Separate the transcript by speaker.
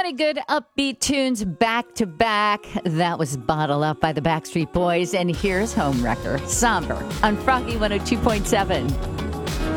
Speaker 1: many good upbeat tunes back to back. That was Bottle Up by the Backstreet Boys. And here's Homewrecker, Somber, on Froggy 102.7.